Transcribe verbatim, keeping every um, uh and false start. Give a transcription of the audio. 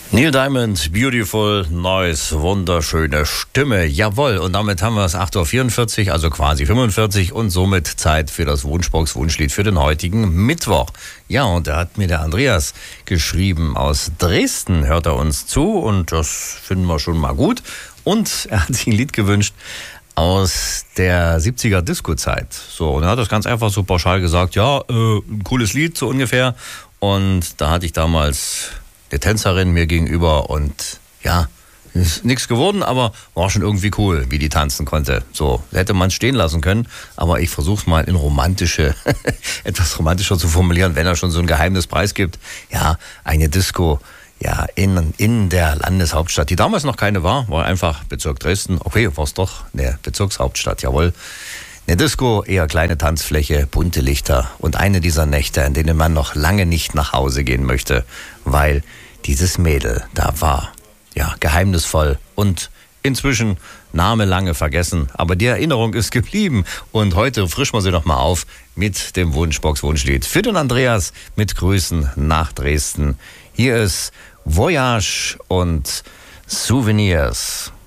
Neil Diamond, Beautiful Noise, wunderschöne Stimme, jawohl. Und damit haben wir es acht Uhr vierundvierzig, also quasi fünfundvierzig und somit Zeit für das Wunschbox Wunschlied für den heutigen Mittwoch. Ja, und da hat mir der Andreas geschrieben, aus Dresden hört er uns zu und das finden wir schon mal gut. Und er hat sich ein Lied gewünscht aus der siebziger Disco-Zeit. So, und er hat das ganz einfach so pauschal gesagt, ja, äh, ein cooles Lied so ungefähr. Und da hatte ich damals eine Tänzerin mir gegenüber und ja, ist nichts geworden, aber war schon irgendwie cool, wie die tanzen konnte. So, hätte man stehen lassen können, aber ich versuche es mal in romantische, etwas romantischer zu formulieren, wenn er schon so ein Geheimnis preisgibt. Ja, eine Disco, ja, in, in der Landeshauptstadt, die damals noch keine war, war einfach Bezirk Dresden. Okay, war es doch eine Bezirkshauptstadt, jawohl. Eine Disco, eher kleine Tanzfläche, bunte Lichter und eine dieser Nächte, in denen man noch lange nicht nach Hause gehen möchte, weil dieses Mädel da war, ja, geheimnisvoll und inzwischen Name lange vergessen, aber die Erinnerung ist geblieben und heute frischen wir sie noch mal auf mit dem Wunschbox-Wunschlied für den Andreas mit Grüßen nach Dresden. Hier ist Voyage und Souvenirs.